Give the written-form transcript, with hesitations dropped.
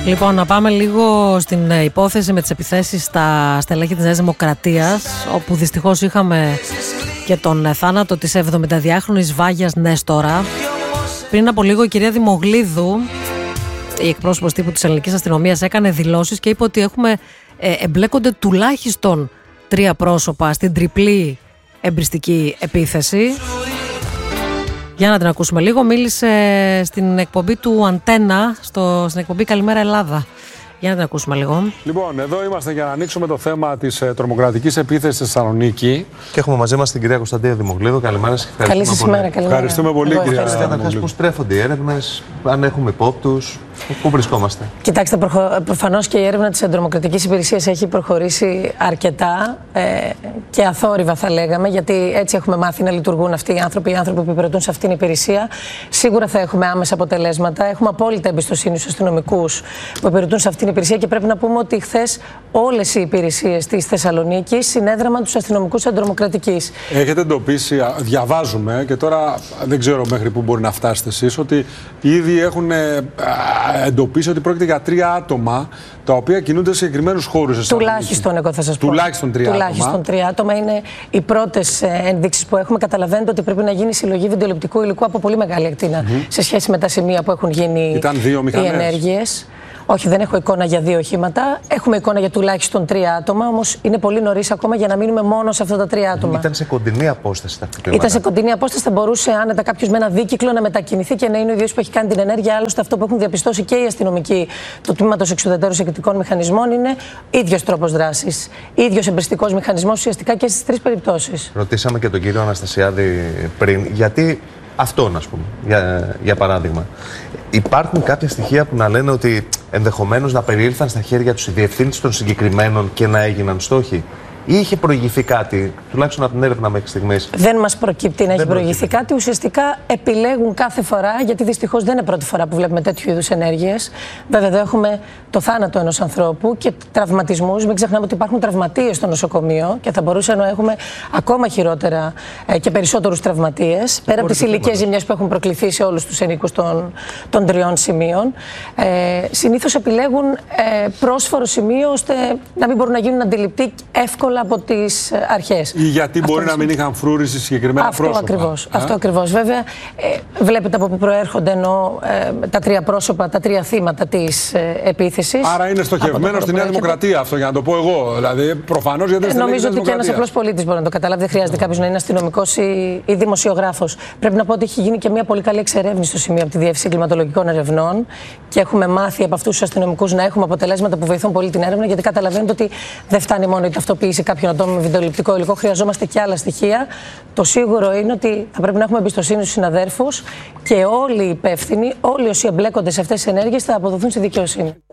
Λοιπόν, να πάμε λίγο στην υπόθεση με τις επιθέσεις στα στελέχη της Νέας Δημοκρατίας, όπου δυστυχώς είχαμε και τον θάνατο της 72χρονης Βάγιας Νέστορα. Πριν από λίγο η κυρία Δημογλίδου, η εκπρόσωπος τύπου της ελληνικής αστυνομίας, έκανε δηλώσεις και είπε ότι εμπλέκονται τουλάχιστον 3 πρόσωπα στην τριπλή εμπριστική επίθεση. Για να την ακούσουμε λίγο. Μίλησε στην εκπομπή του Αντένα, στην εκπομπή Καλημέρα Ελλάδα. Για να την ακούσουμε λίγο. Λοιπόν, εδώ είμαστε για να ανοίξουμε το θέμα της τρομοκρατικής επίθεσης στη Θεσσαλονίκη. Και έχουμε μαζί μας την κυρία Κωνσταντίνα Δημογλίδου. Καλημέρα σας. Καλή σας ημέρα. Ευχαριστούμε πολύ, κυρία Δημογλίδου. Πώς τρέφονται οι έρευνες, αν έχουμε υπόπτους, πού βρισκόμαστε? Κοιτάξτε, προφανώς και η έρευνα της τρομοκρατικής υπηρεσίας έχει προχωρήσει αρκετά και αθόρυβα, θα λέγαμε, γιατί έτσι έχουμε μάθει να λειτουργούν αυτοί οι άνθρωποι που υπηρετούν σε αυτήν την υπηρεσία. Σίγουρα θα έχουμε άμεσα αποτελέσματα. Έχουμε απόλυτα εμπιστοσύνη στους αστυνομικούς που υπηρετούν σε αυτήν την υπηρεσία και πρέπει να πούμε ότι χθες όλες οι υπηρεσίες της Θεσσαλονίκης συνέδραμαν τους αστυνομικούς αντρομοκρατικής. Έχετε εντοπίσει, διαβάζουμε και τώρα δεν ξέρω μέχρι πού μπορεί να φτάσετε εσείς, ότι ήδη έχουν εντοπίσει ότι πρόκειται για 3 άτομα τα οποία κινούνται σε συγκεκριμένους χώρους. Τουλάχιστον, εγώ θα σας πω. Τουλάχιστον 3 άτομα. Τουλάχιστον 3 άτομα είναι οι πρώτες ενδείξεις που έχουμε. Καταλαβαίνετε ότι πρέπει να γίνει συλλογή βιντεοληπτικού υλικού από πολύ μεγάλη ακτίνα σε σχέση με τα σημεία που έχουν γίνει οι ενέργειες. Όχι, δεν έχω εικόνα για 2 οχήματα. Έχουμε εικόνα για τουλάχιστον 3 άτομα, όμως είναι πολύ νωρίς ακόμα για να μείνουμε μόνο σε αυτά τα 3 άτομα. Ήταν σε κοντινή απόσταση τα κτήματα. Ήταν σε κοντινή απόσταση, θα μπορούσε άνετα κάποιος με ένα δίκυκλο να μετακινηθεί και να είναι ο ίδιος που έχει κάνει την ενέργεια. Άλλωστε, αυτό που έχουν διαπιστώσει και οι αστυνομικοί του τμήματος εξουδετέρου συγκριτικών μηχανισμών είναι ίδιος τρόπος δράσης. Ίδιος εμπριστικός μηχανισμός ουσιαστικά και στις 3 περιπτώσεις. Ρωτήσαμε και τον κύριο Αναστασιάδη πριν, γιατί αυτόν, ας πούμε, για παράδειγμα. Υπάρχουν κάποια στοιχεία που να λένε ότι ενδεχομένως να περιήλθαν στα χέρια τους οι διευθύνσεις των συγκεκριμένων και να έγιναν στόχοι, ή είχε προηγηθεί κάτι, τουλάχιστον από την έρευνα μέχρι στιγμής? Δεν μας προκύπτει να έχει προηγηθεί κάτι. Ουσιαστικά επιλέγουν κάθε φορά, γιατί δυστυχώς δεν είναι πρώτη φορά που βλέπουμε τέτοιου είδους ενέργειες. Βέβαια, εδώ έχουμε το θάνατο ενός ανθρώπου και τραυματισμούς. Μην ξεχνάμε ότι υπάρχουν τραυματίες στο νοσοκομείο και θα μπορούσε να έχουμε ακόμα χειρότερα και περισσότερους τραυματίες. Πέρα από τις υλικές ζημιές που έχουν προκληθεί σε όλους τους ενοίκους των 3 σημείων. Συνήθως επιλέγουν πρόσφορο σημείο ώστε να μην μπορούν να γίνουν αντιληπτοί εύκολα από τις αρχές. Ή γιατί μπορεί να μην είχαν φρούρηση συγκεκριμένα πρόσωπα. Αυτό ακριβώς. Βέβαια, βλέπετε από πού προέρχονται τα 3 πρόσωπα, τα 3 θύματα της επίθεσης. Άρα είναι στοχευμένο στη Νέα Δημοκρατία αυτό, για να το πω εγώ. Δηλαδή, προφανώς γιατί δεν νομίζω ότι και ένας απλός πολίτης μπορεί να το καταλάβει. Δεν χρειάζεται κάποιος να είναι αστυνομικός ή δημοσιογράφος. Πρέπει να πω ότι έχει γίνει και μια πολύ καλή εξερεύνηση στο σημείο από τη Διεύθυνση Εγκληματολογικών Ερευνών και έχουμε μάθει από αυτούς τους αστυνομικούς να έχουμε αποτελέσματα που βοηθούν πολύ την έρευνα, γιατί καταλαβαίνετε ότι δεν φτάνει μόνο η ταυτοποίηση κάποιον ατόμο με βιντεοληπτικό υλικό, χρειαζόμαστε και άλλα στοιχεία. Το σίγουρο είναι ότι θα πρέπει να έχουμε εμπιστοσύνη στους συναδέρφους και όλοι οι υπεύθυνοι, όλοι όσοι εμπλέκονται σε αυτές τις ενέργειες θα αποδοθούν στη δικαιοσύνη.